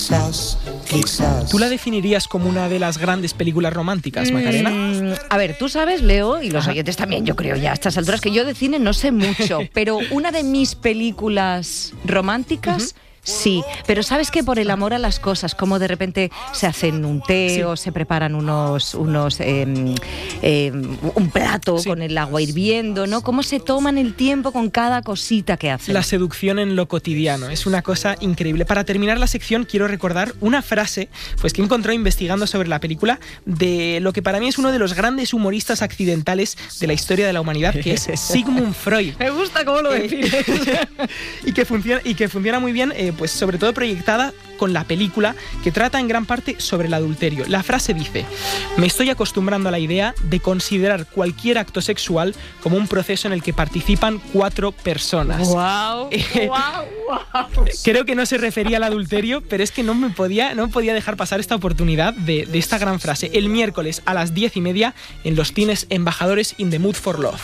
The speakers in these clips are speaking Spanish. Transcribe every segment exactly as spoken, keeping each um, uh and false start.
¿Tú la definirías como una de las grandes películas románticas, Macarena? Mm, a ver, tú sabes, Leo, y los Ajá. oyentes también, yo creo ya a estas alturas, que yo de cine no sé mucho, pero una de mis películas románticas... Uh-huh. Sí, pero ¿sabes qué? Por el amor a las cosas, como de repente se hacen un té sí. o se preparan unos, unos eh, eh, un plato sí. con el agua hirviendo, ¿no? Cómo se toman el tiempo con cada cosita que hacen. La seducción en lo cotidiano, es una cosa increíble. Para terminar la sección quiero recordar una frase pues, que encontré investigando sobre la película de lo que para mí es uno de los grandes humoristas accidentales de la historia de la humanidad, que es Sigmund Freud. Me gusta cómo lo defines. Eh, y, que funciona, y que funciona muy bien, eh, pues sobre todo proyectada con la película, que trata en gran parte sobre el adulterio. La frase dice: me estoy acostumbrando a la idea de considerar cualquier acto sexual como un proceso en el que participan cuatro personas. Wow, eh, wow, wow. Creo que no se refería al adulterio, pero es que no me podía, no podía dejar pasar esta oportunidad de, de esta gran frase. El miércoles a las diez y media en los cines Embajadores in the Mood for Love.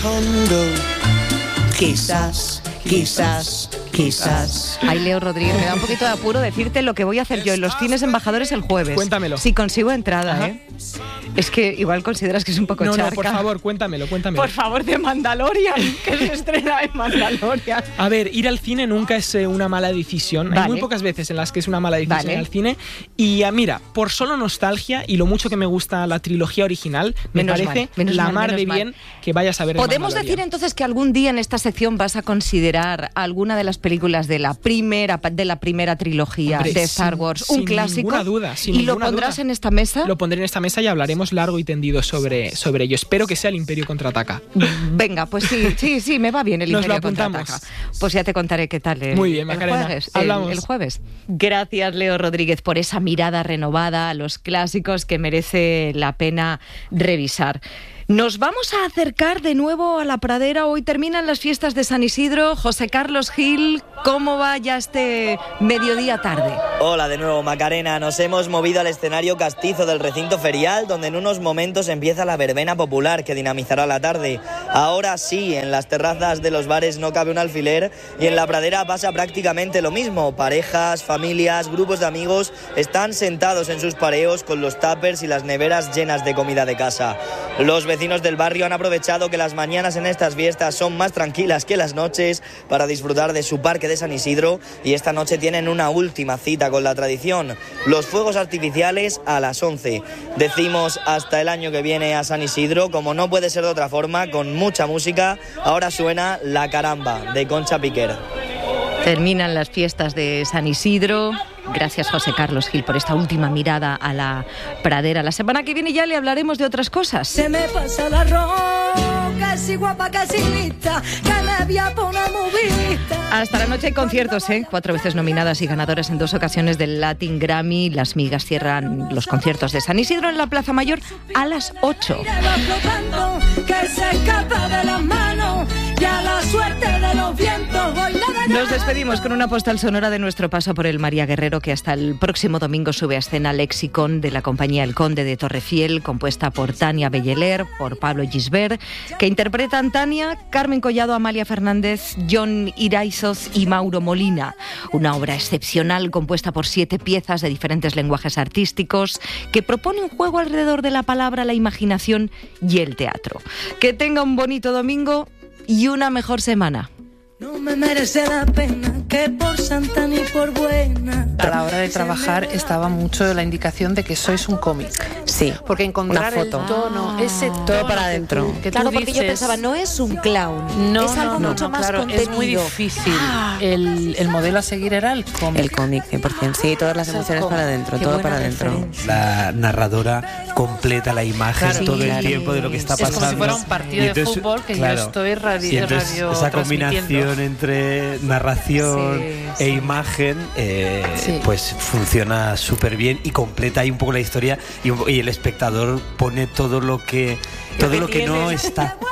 Quizás, quizás, quizás. Ay, Leo Rodríguez, me da un poquito de apuro decirte lo que voy a hacer yo en los cines Embajadores el jueves. Cuéntamelo. Si consigo entrada, Ajá. ¿eh? Es que igual consideras que es un poco no, charca. No, por favor, cuéntamelo, cuéntamelo. Por favor, de Mandalorian, que se estrena en Mandalorian. A ver, ir al cine nunca es eh, una mala decisión. Vale. Hay muy pocas veces en las que es una mala decisión vale. ir al cine. Y uh, mira, por solo nostalgia y lo mucho que me gusta la trilogía original, me menos parece mal, la mal, mar de bien mal. que vayas a ver. ¿Podemos decir entonces que algún día en esta sección vas a considerar alguna de las películas de la primera, de la primera trilogía Hombre, de Star Wars, sin, un clásico? Sin ninguna duda. Sin ¿Y ninguna lo pondrás duda. en esta mesa? Lo pondré en esta mesa y hablaremos largo y tendido sobre, sobre ello. Espero que sea el Imperio Contraataca. Venga, pues sí, sí, sí, me va bien el Nos Imperio lo apuntamos. Contraataca. Pues ya te contaré qué tal el, Muy bien, Macarena. el jueves. Hablamos. El, el jueves. Gracias, Leo Rodríguez, por esa mirada renovada a los clásicos que merece la pena revisar. Nos vamos a acercar de nuevo a la pradera. Hoy terminan las fiestas de San Isidro. José Carlos Gil, ¿cómo va ya este mediodía tarde? Hola de nuevo, Macarena. Nos hemos movido al escenario castizo del recinto ferial, donde en unos momentos empieza la verbena popular que dinamizará la tarde. Ahora sí, en las terrazas de los bares no cabe un alfiler y en la pradera pasa prácticamente lo mismo. Parejas, familias, grupos de amigos están sentados en sus pareos con los tuppers y las neveras llenas de comida de casa. Los vecinos del barrio han aprovechado que las mañanas en estas fiestas son más tranquilas que las noches para disfrutar de su parque de San Isidro y esta noche tienen una última cita con la tradición, los fuegos artificiales a las once. Decimos hasta el año que viene a San Isidro, como no puede ser de otra forma, con mucha música. Ahora suena La Caramba de Concha Piquer. Terminan las fiestas de San Isidro. Gracias, José Carlos Gil, por esta última mirada a la pradera. La semana que viene ya le hablaremos de otras cosas. Se me pasa la roca, casi guapa, casi lista, que me voy a poner muy vista. Hasta la noche hay conciertos, ¿eh? Cuatro veces nominadas y ganadoras en dos ocasiones del Latin Grammy. Las migas cierran los conciertos de San Isidro en la Plaza Mayor a las ocho. Que se escapa de las manos y a la suerte de los vientos voy navegando. Nos despedimos con una postal sonora de nuestro paso por el María Guerrero, que hasta el próximo domingo sube a escena Lexicon de la compañía El Conde de Torrefiel, compuesta por Tania Belleler, por Pablo Gisbert, que interpretan Tania, Carmen Collado, Amalia Fernández, John Iraizoz y Mauro Molina. Una obra excepcional compuesta por siete piezas de diferentes lenguajes artísticos que propone un juego alrededor de la palabra, la imaginación y el teatro. Que tenga un bonito domingo y una mejor semana. No me merece la pena que por santa ni por buena. A la hora de trabajar estaba mucho la indicación de que sois un cómic. Sí, porque encontrar una foto. el tono, Ah, ese todo tono para que adentro. tú- que Claro, tú porque dices, yo pensaba, no es un clown, no, es algo no, mucho no, más claro, contenido. es muy difícil. El, el modelo a seguir era el cómic. El cómic, cien por ciento, sí, todas las Es el emociones cómic. para adentro, Qué todo buena para adentro. referencia. La narradora completa la imagen Claro, todo sí, el tiempo de lo que está Es como pasando. si fuera un partido Y de entonces, fútbol que claro, yo estoy radio, y entonces radio esa transmitiendo. combinación entre narración Sí, e sí. imagen eh, Sí. pues funciona súper bien y completa ahí un poco la historia y, un po- y el espectador pone todo lo que todo que lo que no tiene. está